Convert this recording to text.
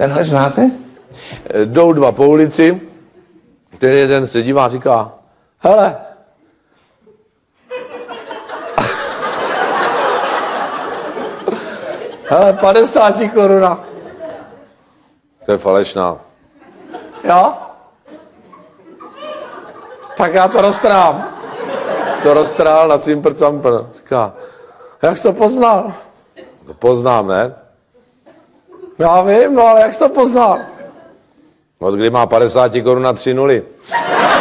Tenhle znáte? Jdou dva po ulici, ten jeden se dívá a říká, hele, hele, 50 koruna. To je falešná. Jo? Tak já to roztrhám. To roztrhal na cimpr campr. Říká, jak jsi to poznal? To poznám, ne? Já vím, no ale jak jsi to poznal? Od kdy má 50 korun na 3 nuly.